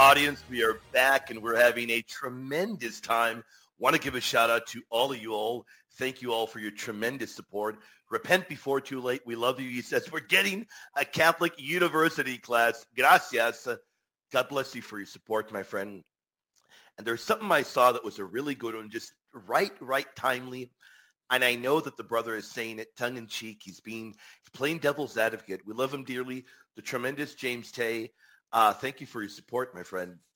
audience. We are back and we're having a tremendous time. Want to give a shout out to all of you all. Thank you all for your tremendous support. Repent before too late. We love you. He says, we're getting a Catholic university class. Gracias. God bless you for your support, my friend. And there's something I saw that was a really good one, just right timely. And I know that the brother is saying it tongue in cheek. He's playing devil's advocate. We love him dearly. The tremendous James Tay. Thank you for your support, my friend.